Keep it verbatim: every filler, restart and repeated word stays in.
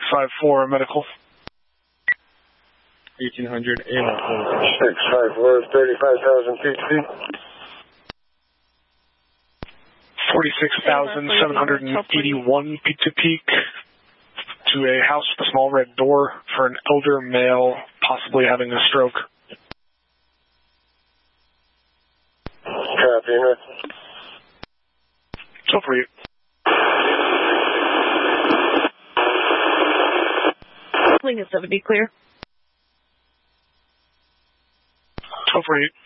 five four, medical. eighteen hundred, A M R. six five four, thirty-five thousand peak to peak. forty-six thousand seven hundred eighty-one peak to peak to a house with a small red door for an elder male possibly having a stroke. Copy, unit. So for you. Wing is seventy clear. So for you.